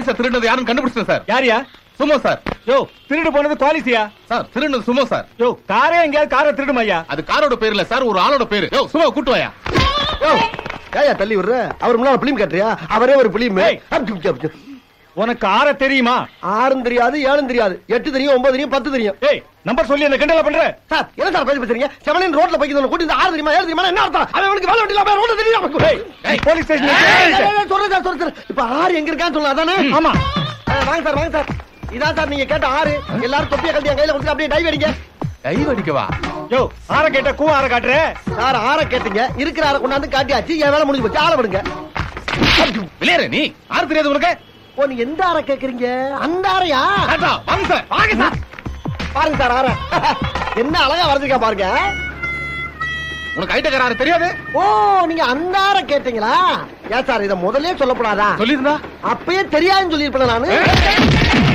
திருடுனது யாரும் கண்டுபிடிச்சேன் சார். யாரியா? Sumo sir. யோ, திருடு போனது குவாலிசியா? Sir திருடுனது Sumo sir. யோ, காரே எங்கேயாவது காரை திருடுமையா? அது காரோட பேர் இல்ல சார், ஒரு ஆளோட பேரு. யோ சுமோ கூட்டு வாயா. யோ ஏயா தள்ளி விடுற? அவர் முன்னால பிலிம் கட்டுறியா? அவரே ஒரு பிலிம். உனக்கு ஆற தெரியுமா? 6 தெரியாது, 7 தெரியாது, 8 தெரியும், 9 தெரியும், 10 தெரியும். ஏய், நம்பர் சொல்லி அந்த கிண்டல பண்ற? சார் என்ன சார் பேசுறீங்க? செவனின் ரோட்ல போய்க்கிட்டு கூட்டி 6 தெரியுமா 7 தெரியுமா என்ன அர்த்தம்? அவனுக்கு வேலை வெட்டில போய் ரோட்ல தெரியுமா? ஏய், போலீஸ் ஸ்டேஷன் சொல்றேன் சார். இப்ப 6 எங்க இருக்கான்னு சொல்லுங்க. அதானே? ஆமா. வாங்க சார். இதான் சார் நீங்க கேட்ட 6. எல்லாரும் தொப்பியை கழட்டி என் கையில கொடுத்து அப்படியே டைவ் அடிங்க. டைவ் அடிக்கவா? யோ, ஆற கேட்ட கூ ஆற காட்டுற? சார் 6 கேட்டீங்க, இருக்கிற 6 கொண்டாந்து காட்டியாச்சு. என் வேலை முடிஞ்சு போச்சு. ஆள விடுங்க. விளையாடு நீ. ஆறு தெரியாது உனக்கு? ஓ, நீங்க எந்த 6 கேக்குறீங்க? அந்த 6யா? வாங்க சார். வாங்க சார். பாருங்க சார் 6. என்ன அழகா வரைஞ்சிருக்கா பாருங்க. உனக்கு ஐட்டக்கார ஆறு தெரியாது? ஓ, நீங்க அந்த 6 கேட்டீங்களா? ஏன் சார் இத முதல்லயே சொல்லப்படாதா? சொல்லிருந்தா அப்பயே தெரியாதுன்னு சொல்லிருப்பேன் நானு.